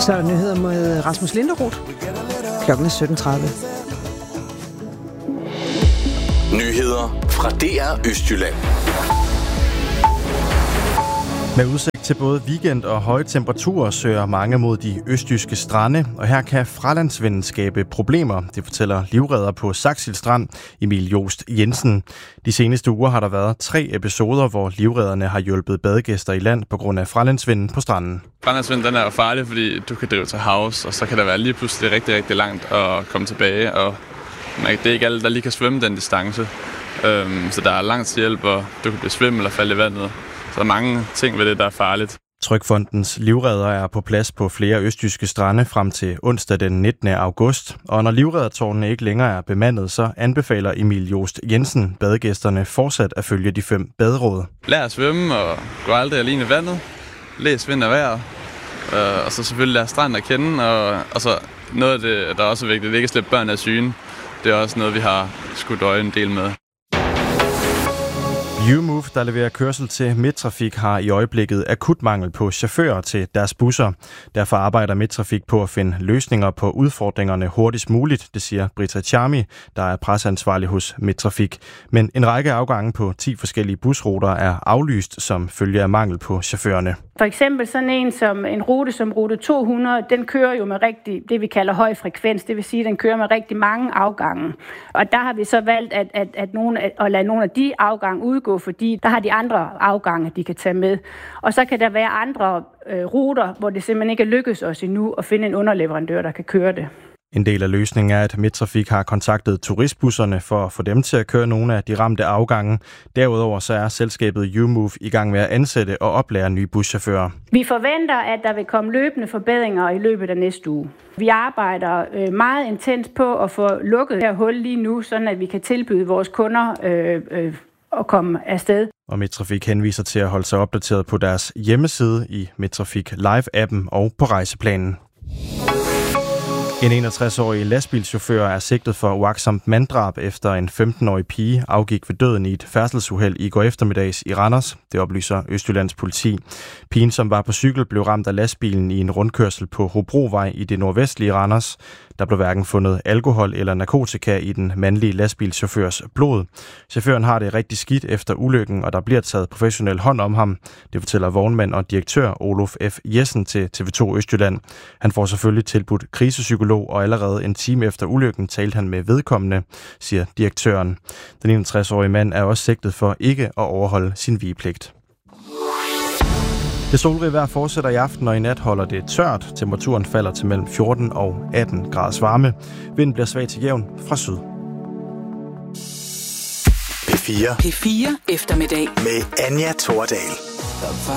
Så er der nyheder med Rasmus Linderoth. Klokken er 17:30. Nyheder fra DR Østjylland. Med udsigt til både weekend og høje temperaturer søger mange mod de østjyske strande, og her kan fralandsvinden skabe problemer, det fortæller livredder på Saxil Strand, Emil Joost Jensen. De seneste uger har der været 3 episoder, hvor livredderne har hjulpet badegæster i land på grund af fralandsvinden på stranden. Fralandsvinden den er jo farlig, fordi du kan drive til havs, og så kan der være lige pludselig rigtig, rigtig langt at komme tilbage, og det er ikke alle, der lige kan svømme den distance. Så der er langt til hjælp, og du kan blive svimmel eller falde i vandet. Så der er mange ting ved det, der er farligt. Trygfondens livredder er på plads på flere østjyske strande frem til onsdag den 19. august. Og når livreddertårnene ikke længere er bemandet, så anbefaler Emil Joost Jensen badegæsterne fortsat at følge de 5 baderåd. Lær at svømme og gå aldrig alene i vandet. Læs vind og vejr. Og så selvfølgelig lære stranden at kende. Og så noget af det, der er også vigtigt, det er ikke at slippe børn af syne. Det er også noget, vi har skudt øje en del med. U-Move, der leverer kørsel til Midttrafik, har i øjeblikket akut mangel på chauffører til deres busser. Derfor arbejder Midttrafik på at finde løsninger på udfordringerne hurtigst muligt, det siger Britta Charmi, der er presseansvarlig hos Midttrafik. Men en række afgange på 10 forskellige busruter er aflyst som følge af mangel på chaufførerne. For eksempel sådan en rute som rute 200, den kører jo med det vi kalder høj frekvens, det vil sige, at den kører med rigtig mange afgange. Og der har vi så valgt at lade nogle af de afgange udgå, fordi der har de andre afgange, de kan tage med. Og så kan der være andre ruter, hvor det simpelthen ikke lykkes os endnu at finde en underleverandør, der kan køre det. En del af løsningen er, at Midttrafik har kontaktet turistbusserne for at få dem til at køre nogle af de ramte afgange. Derudover så er selskabet U-Move i gang med at ansætte og oplære nye buschauffører. Vi forventer, at der vil komme løbende forbedringer i løbet af næste uge. Vi arbejder meget intens på at få lukket det her hul lige nu, sådan at vi kan tilbyde vores kunder at komme afsted. Og Midttrafik henviser til at holde sig opdateret på deres hjemmeside i Midttrafik Live-appen og på rejseplanen. En 61-årig lastbilchauffør er sigtet for uagtsomt manddrab efter en 15-årig pige afgik ved døden i et færdselsuheld i går eftermiddags i Randers. Det oplyser Østjyllands politi. Pigen, som var på cykel, blev ramt af lastbilen i en rundkørsel på Hobrovej i det nordvestlige Randers. Der blev hverken fundet alkohol eller narkotika i den mandlige lastbilchaufførs blod. Chaufføren har det rigtig skidt efter ulykken, og der bliver taget professionel hånd om ham. Det fortæller vognmand og direktør Olof F. Jessen til TV2 Østjylland. Han får selvfølgelig tilbudt krisepsykolog, og allerede en time efter ulykken talte han med vedkommende, siger direktøren. Den 61-årige mand er også sigtet for ikke at overholde sin vigepligt. Det solrige vejr fortsætter i aften, og i nat holder det tørt. Temperaturen falder til mellem 14 og 18 graders varme. Vinden bliver svag til jævn fra syd. P4 eftermiddag med Anja Thordal.